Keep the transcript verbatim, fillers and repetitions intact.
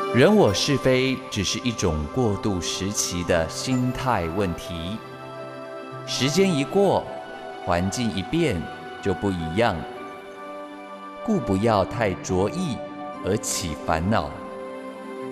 人我是非只是一种过渡时期的心态问题，时间一过，环境一变就不一样，故不要太着意而起烦恼。